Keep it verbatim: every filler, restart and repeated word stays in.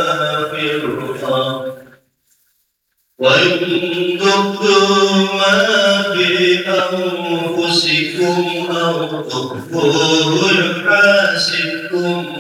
في الأرض وإن تبدوا ما في أنفسكم أو تخفوه يحاسبكم